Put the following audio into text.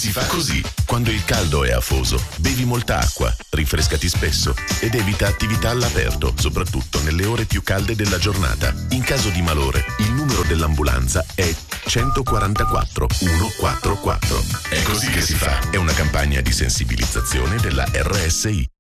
si fa così. Quando il caldo è afoso, bevi molta acqua, rinfrescati spesso ed evita attività all'aperto, soprattutto nelle ore più calde della giornata. In caso di malore, il numero dell'ambulanza è 144 144. È così che si fa. È una campagna di sensibilizzazione della RSI.